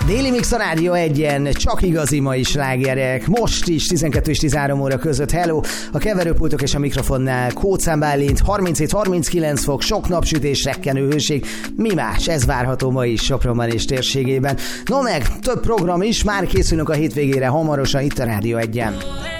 Déli Mix a Rádió 1-en, csak igazi mai slágerek. Most is 12 és 13 óra között. Hello! A keverőpultok és a mikrofonnál Kócán Bálint, 37-39 fok, sok napsütés, rekkenő hőség. Mi más? Ez várható ma is Sopronban és térségében. No meg, több program is, már készülünk a hétvégére hamarosan itt a Rádió 1-en.